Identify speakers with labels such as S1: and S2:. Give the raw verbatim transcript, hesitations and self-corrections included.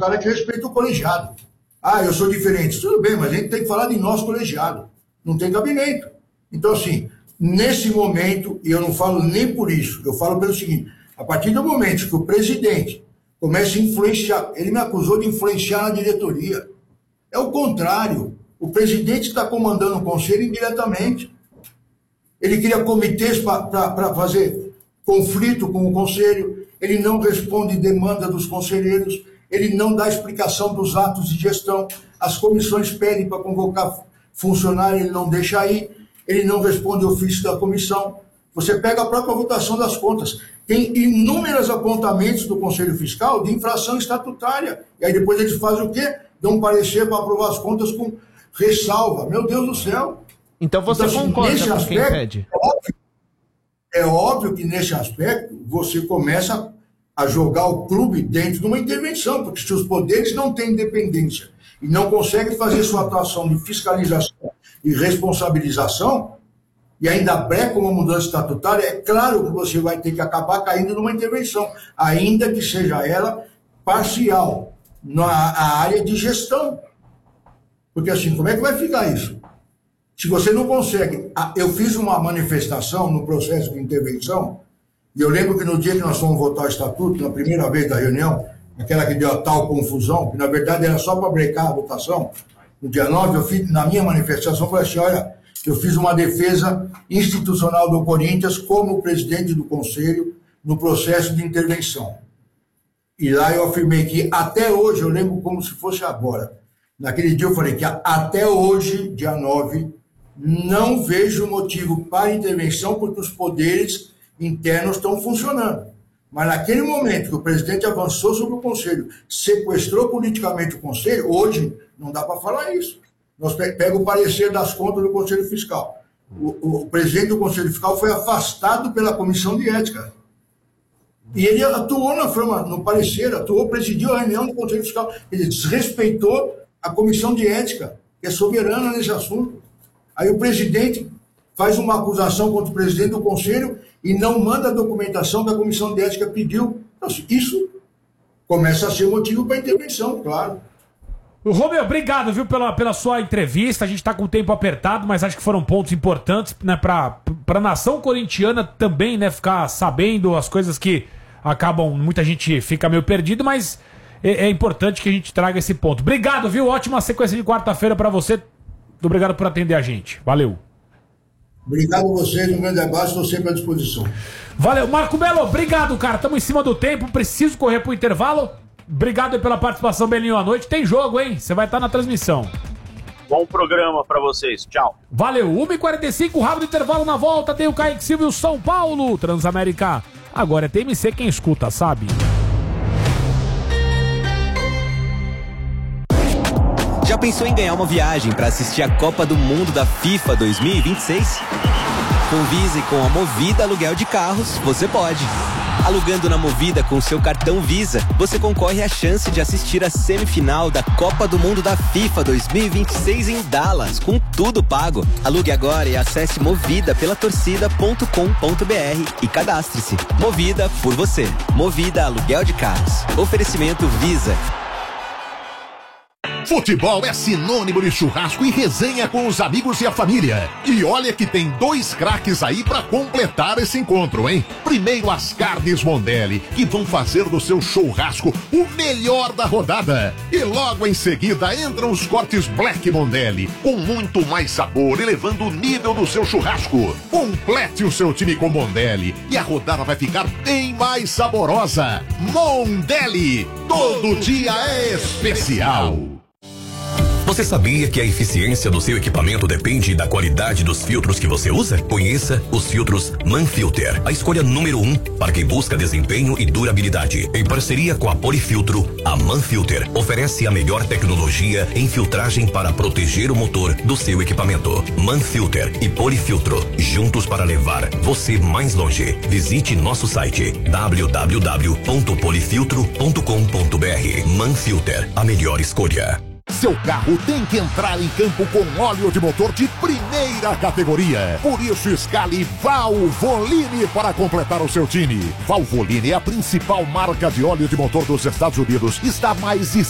S1: cara que respeita o colegiado. Ah, eu sou diferente. Tudo bem, mas a gente tem que falar de nós colegiado. Não tem gabinete. Então, assim, nesse momento, e eu não falo nem por isso, eu falo pelo seguinte, a partir do momento que o presidente começa a influenciar, ele me acusou de influenciar a diretoria. É o contrário. O presidente está comandando o conselho indiretamente. Ele cria comitês para fazer conflito com o conselho, ele não responde demanda dos conselheiros, ele não dá explicação dos atos de gestão, as comissões pedem para convocar funcionário, ele não deixa aí, ele não responde ao ofício da comissão. Você pega a própria votação das contas. Tem inúmeros apontamentos do Conselho Fiscal de infração estatutária. E aí depois eles fazem o quê? Dão um parecer para aprovar as contas com ressalva. Meu Deus do céu.
S2: Então você então, concorda assim, com aspecto, quem pede?
S1: É óbvio, é óbvio que nesse aspecto você começa a jogar o clube dentro de uma intervenção, porque se os poderes não têm independência e não conseguem fazer sua atuação de fiscalização e responsabilização, e ainda breca uma mudança estatutária, é claro que você vai ter que acabar caindo numa intervenção, ainda que seja ela parcial, na área de gestão. Porque assim, como é que vai ficar isso? Se você não consegue... Eu fiz uma manifestação no processo de intervenção, e eu lembro que no dia que nós fomos votar o estatuto, na primeira vez da reunião, aquela que deu a tal confusão, que na verdade era só para brecar a votação, no dia nove, eu fiz, na minha manifestação, eu falei assim, olha, eu fiz uma defesa institucional do Corinthians como presidente do conselho no processo de intervenção. E lá eu afirmei que até hoje, eu lembro como se fosse agora, naquele dia eu falei que até hoje, dia nove, não vejo motivo para intervenção porque os poderes internos estão funcionando. Mas naquele momento que o presidente avançou sobre o conselho, sequestrou politicamente o conselho, hoje não dá para falar isso. Nós pega o parecer das contas do Conselho Fiscal. O, o, o presidente do Conselho Fiscal foi afastado pela Comissão de Ética. E ele atuou na forma, no parecer, atuou, presidiu a reunião do Conselho Fiscal. Ele desrespeitou a Comissão de Ética, que é soberana nesse assunto. Aí o presidente faz uma acusação contra o presidente do Conselho e não manda a documentação que a Comissão de Ética pediu. Então, isso começa a ser motivo para intervenção, claro.
S3: Romeu, obrigado, viu, pela, pela sua entrevista. A gente tá com o tempo apertado, mas acho que foram pontos importantes, né, pra, pra nação corintiana também, né, ficar sabendo as coisas que acabam, muita gente fica meio perdido, mas é, é importante que a gente traga esse ponto. Obrigado, viu? Ótima sequência de quarta-feira pra você. Muito obrigado por atender a gente. Valeu.
S1: Obrigado a vocês, um grande abraço, estou sempre à disposição.
S3: Valeu, Marco Belo, obrigado, cara. Estamos em cima do tempo, preciso correr pro intervalo. Obrigado pela participação, Belinho, à noite. Tem jogo, hein? Você vai estar na transmissão.
S4: Bom programa pra vocês. Tchau.
S3: Valeu. uma e quarenta e cinco, rápido intervalo na volta. Tem o Kaique Silva e o São Paulo. Transamérica. Agora é T M C quem escuta, sabe?
S5: Já pensou em ganhar uma viagem para assistir a Copa do Mundo da FIFA dois mil e vinte e seis? Com Visa e com a Movida Aluguel de Carros, você pode. Alugando na Movida com seu cartão Visa, você concorre à chance de assistir a semifinal da Copa do Mundo da FIFA dois mil e vinte e seis em Dallas, com tudo pago. Alugue agora e acesse movida pela torcida ponto com ponto br e cadastre-se. Movida por você. Movida Aluguel de Carros. Oferecimento Visa.
S6: Futebol é sinônimo de churrasco e resenha com os amigos e a família. E olha que tem dois craques aí pra completar esse encontro, hein? Primeiro as carnes Mondelli, que vão fazer do seu churrasco o melhor da rodada. E logo em seguida entram os cortes Black Mondelli, com muito mais sabor, elevando o nível do seu churrasco. Complete o seu time com Mondelli e a rodada vai ficar bem mais saborosa. Mondelli, todo dia é especial.
S7: Você sabia que a eficiência do seu equipamento depende da qualidade dos filtros que você usa? Conheça os filtros Manfilter, a escolha número um para quem busca desempenho e durabilidade. Em parceria com a Polifiltro, a Manfilter oferece a melhor tecnologia em filtragem para proteger o motor do seu equipamento. Manfilter e Polifiltro, juntos para levar você mais longe. Visite nosso site w w w ponto polifiltro ponto com ponto br. Manfilter, a melhor escolha.
S6: Seu carro tem que entrar em campo com óleo de motor de primeira categoria. Por isso, escale Valvoline para completar o seu time. Valvoline é a principal marca de óleo de motor dos Estados Unidos. Está há mais de